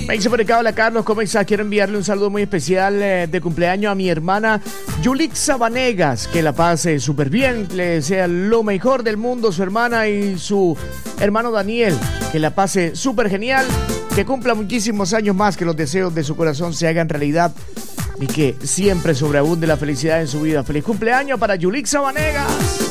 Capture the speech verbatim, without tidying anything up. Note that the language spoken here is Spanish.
Me dice por acá, hola Carlos, ¿cómo estás? Quiero enviarle un saludo muy especial eh, de cumpleaños a mi hermana Yulixa Vanegas, que la pase súper bien, le desea lo mejor del mundo su hermana y su hermano Daniel, que la pase súper genial, que cumpla muchísimos años más, que los deseos de su corazón se hagan realidad y que siempre sobreabunde la felicidad en su vida. ¡Feliz cumpleaños para Yulixa Vanegas!